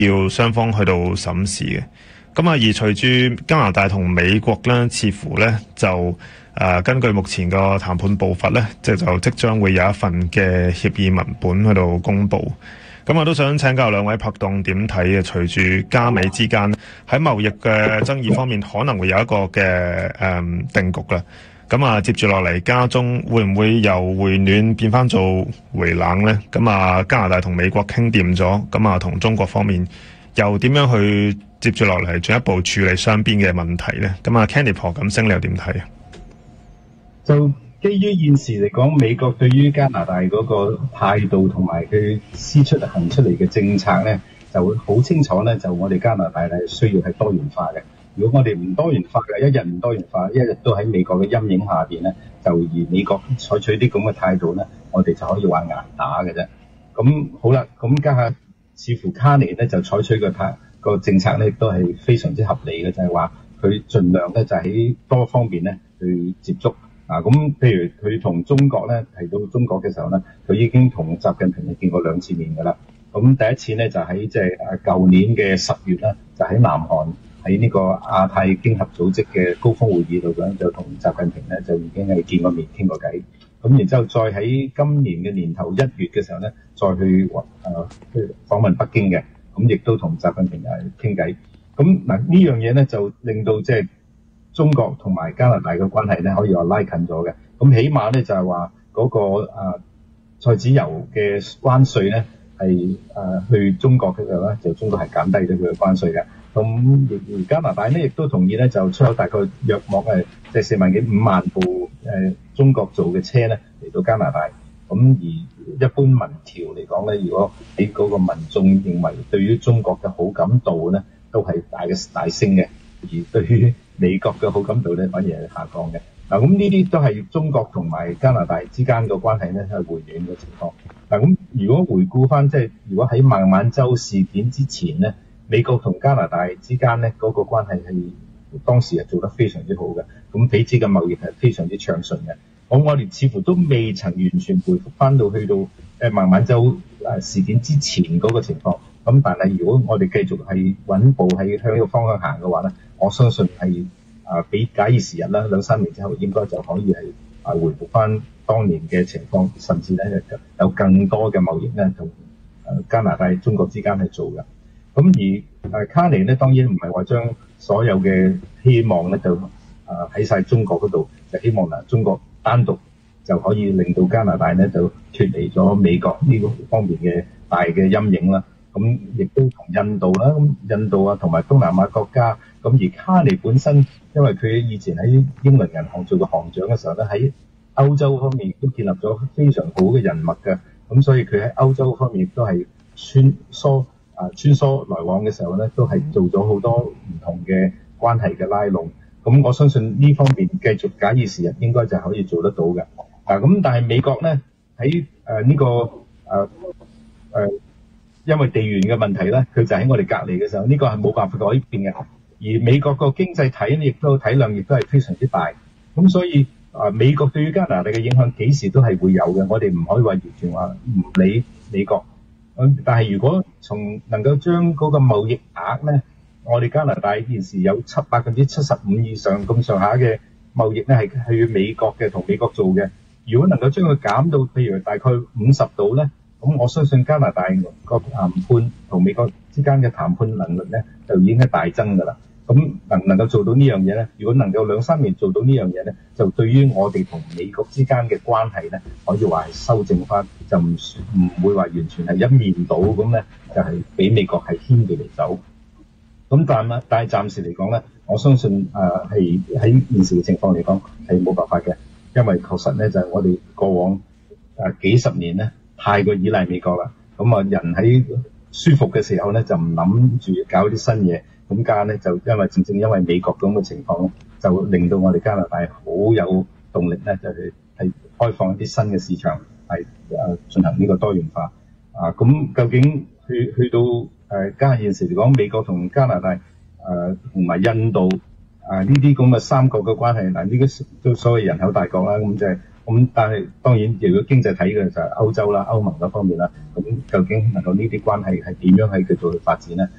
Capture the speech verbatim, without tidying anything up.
要雙方去到審視嘅。咁啊，而隨住加拿大同美國咧，似乎咧就誒、呃、根據目前個談判步伐咧，即係就即將會有一份嘅協議文本去到公佈。咁我都想請教兩位拍檔點睇啊？隨住加美之間喺貿易嘅爭議方面，可能會有一個嘅誒、嗯、定局啦。咁啊，接住落嚟，加中會唔會由回暖變翻做回冷呢？咁啊，加拿大同美國傾掂咗，咁啊，同中國方面又點樣去接住落嚟進一步處理雙邊嘅問題呢？咁啊 ，Candy 何錦星你又點睇啊？ 就基於現時嚟講，美國對於加拿大嗰個態度同埋佢施出行出嚟嘅政策咧，就會好清楚咧。就我哋加拿大係需要係多元化嘅。如果我哋唔多元化嘅，一日唔多元化，一日都喺美國嘅陰影下邊咧，就而美國採取啲咁嘅態度咧，我哋就可以話捱打嘅啫。咁好啦，咁家下似乎卡尼咧就採取個態個政策咧，都係非常之合理嘅，就係話佢盡量咧就喺多方面咧去接觸。啊，咁譬如佢同中國咧提到中國嘅時候咧，佢已經同習近平見過兩次面㗎啦。咁第一次咧就喺即係誒舊年嘅十月啦，就喺南韓喺呢個亞太經合組織嘅高峰會議度咧，就同習近平咧就已經係見過面傾過偈。咁然之後再喺今年嘅年頭一月嘅時候咧，再去誒、呃、去訪問北京嘅，咁亦都同習近平誒傾偈。咁嗱呢樣嘢咧就令到即係中國同埋加拿大嘅關係咧，可以話拉近咗嘅。咁起碼咧就係話嗰個誒菜籽油嘅關稅咧，係誒、呃、去中國嘅時候咧，就中國係減低咗佢嘅關稅嘅。咁而加拿大咧亦都同意咧，就出口大概約莫係即係四萬幾五萬部誒、呃、中國做嘅車咧嚟到加拿大。咁而一般民調嚟講咧，如果喺嗰個民眾認為對於中國嘅好感度咧，都係大嘅大升嘅，而對於美國嘅好感度咧，反而係下降嘅。嗱，咁呢啲都係中國同埋加拿大之間嘅關係咧，係回暖嘅情況。嗱，咁如果回顧翻，即係如果喺孟晚舟事件之前咧，美國同加拿大之間咧嗰個關係係當時係做得非常之好嘅，咁彼此嘅貿易係非常之暢順嘅。咁我哋似乎都未曾完全回復翻到去到誒孟晚舟誒事件之前嗰個情況。咁但係如果我哋繼續係穩步係向呢個方向行嘅話咧，我相信係啊比假以時日啦，兩三年之後應該就可以係啊回復翻當年嘅情況，甚至咧有更多嘅貿易咧同誒加拿大、中國之間係做嘅。咁而誒卡尼咧當然唔係話將所有嘅希望咧就啊喺晒中國嗰度，就希望嗱中國單獨就可以令到加拿大咧就脫離咗美國呢個方面嘅大嘅陰影啦。咁亦都同印度啦，咁印度啊同埋東南亞國家，咁而卡尼本身，因為佢以前喺英倫銀行做過行長嘅時候咧，喺歐洲方面亦都建立咗非常好嘅人脈嘅，咁所以佢喺歐洲方面亦都係穿梭啊穿梭來往嘅時候咧，都係做咗好多唔同嘅關係嘅拉攏。咁我相信呢方面繼續假以時日，應該就可以做得到嘅。啊，咁但係美國咧喺誒呢個誒誒。呃呃因為地緣嘅問題咧，佢就喺我哋隔離嘅時候，呢、這個係冇辦法改變嘅。而美國個經濟體亦都體量亦都係非常之大，咁所以啊、呃，美國對於加拿大嘅影響幾時都係會有嘅。我哋唔可以話完全話唔理美國。咁但係如果從能夠將嗰個貿易額咧，我哋加拿大現時有七百分之七十五以上咁上下嘅貿易咧係去美國嘅，同美國做嘅。如果能夠將佢減到譬如大概五十度咧，咁我相信加拿大個談判同美國之間嘅談判能力咧，就已經係大增㗎啦。咁能唔能夠做到呢樣嘢咧？如果能夠兩三年做到呢樣嘢咧，就對於我哋同美國之間嘅關係咧，可以話係修正翻，就唔唔會話完全係一面倒咁咧，就係俾美國係牽住嚟走。咁但係但係暫時嚟講咧，我相信誒係喺現時嘅情況嚟講係冇辦法嘅，因為確實咧就係我哋過往誒幾十年咧，太過依賴美國啦，咁啊人喺舒服嘅時候咧就唔諗住搞啲新嘢，咁加咧就因為正正因為美國咁嘅情況咧，就令到我哋加拿大好有動力咧，就係係開放一啲新嘅市場，係誒進行呢個多元化啊。咁究竟去去到誒加現時嚟講，美國同加拿大誒同埋印度啊呢啲咁嘅三國嘅關係，嗱呢個都所謂人口大國啦，咁就係。咁但係當然，如果經濟睇嘅就係歐洲啦、歐盟嗰方面啦，咁究竟能夠呢啲關係係點樣喺佢度去發展咧？